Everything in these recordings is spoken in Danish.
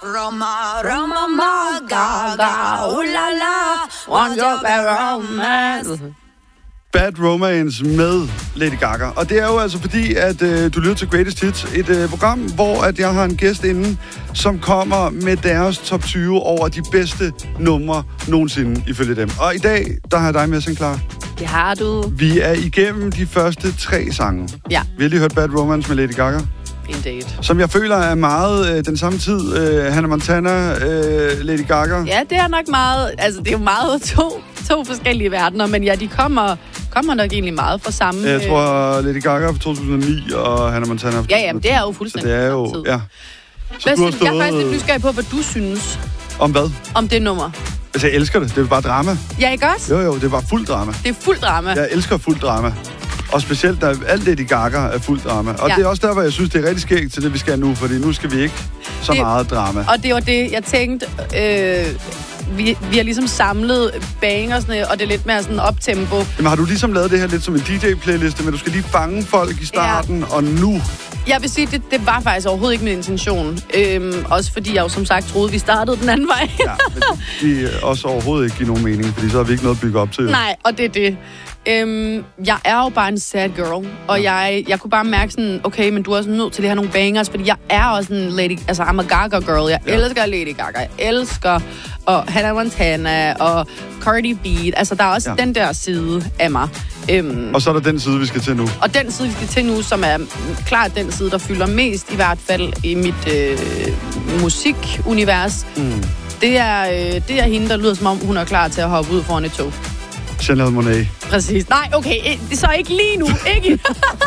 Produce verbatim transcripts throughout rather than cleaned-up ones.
Roma, Roma, Gaga, uh la la, want your bad romance. Bad Romance med Lady Gaga. Og det er jo altså fordi, at øh, du lytter til Greatest Hits, et øh, program, hvor at jeg har en gæst inde, som kommer med deres top tyve over de bedste numre nogensinde, ifølge dem. Og i dag, der har jeg dig med, Sinclair. Det har du. Vi er igennem de første tre sange. Ja. Vi har lige hørt Bad Romance med Lady Gaga. Indeed. Som jeg føler er meget øh, den samme tid. Øh, Hannah Montana, øh, Lady Gaga. Ja, det er nok meget... Altså, det er jo meget to, to forskellige verdener, men ja, de kommer... kommer nok egentlig meget fra samme... Jeg tror, Lady Gaga fra to tusind og ni og Hannah Montana fra Ja, ja, men det er jo fuldstændig det er jo, tid. ja. Så Hvad, du har stået... Jeg er faktisk lidt stået... nysgerrig på, hvad du synes Om hvad? om det nummer. Altså, jeg elsker det. Det er bare drama. Ja, ikke også? Jo, jo, det er bare fuld drama. Det er fuld drama. Jeg elsker fuld drama. Og specielt, da alt Lady Gaga er fuld drama. Og Ja. det er også der, hvor jeg synes, det er rigtig skægt til det, vi skal nu. Fordi nu skal vi ikke så Det- meget drama. Og det var det, jeg tænkte... Øh, vi, vi har ligesom samlet bangersne, og det er lidt mere sådan optempo. Jamen, har du ligesom lavet det her lidt som en D J-playliste, men du skal lige fange folk i starten, ja. Og nu... Jeg vil sige, det, det var faktisk overhovedet ikke min intention. Øhm, også fordi jeg jo som sagt troede, vi startede den anden vej. Ja, men det vil også overhovedet ikke give nogen mening, fordi så har vi ikke noget at bygge op til. Nej, og det er det. Øhm, jeg er jo bare en sad girl, og ja. jeg, jeg kunne bare mærke sådan, okay, men du er også nødt til at have nogle bangers, fordi jeg er også en lady, altså I'm a Gaga girl. Jeg ja. elsker Lady Gaga, jeg elsker og Hannah Montana og Cardi B. Altså, der er også ja. den der side af mig. Øhm, og så er der den side, vi skal til nu. Og den side, vi skal til nu, som er klart den side, der fylder mest, i hvert fald i mit øh, musikunivers, mm. det, er, øh, det er hende, der lyder som om, hun er klar til at hoppe ud foran et tog. Janelle Monáe. Præcis. Nej, okay, det er så ikke lige nu, ikke?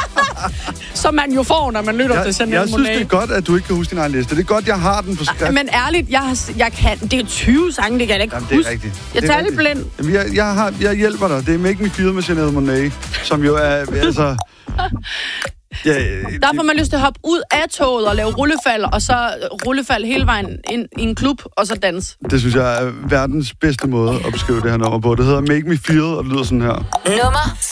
Som man jo får, når man lytter jeg, til Janelle Monáe. Jeg synes, det er godt, at du ikke kan huske din egen liste. Det er godt, jeg har den på skrift. Men ærligt, jeg, jeg kan... Det er tyve sange, det kan jeg ikke Jamen, huske. det er rigtigt. Jeg det er tager lidt blind. Jamen, jeg, jeg, har, jeg hjælper dig. Det er Make Me Feel med Janelle Monáe, som jo er... Altså, ja, der får man lyst til at hoppe ud af toget og lave rullefald, og så rullefald hele vejen ind i en klub, og så dans. Det synes jeg er verdens bedste måde at beskrive det her nummer på. Det hedder Make Me Feel, og det lyder sådan her. Nummer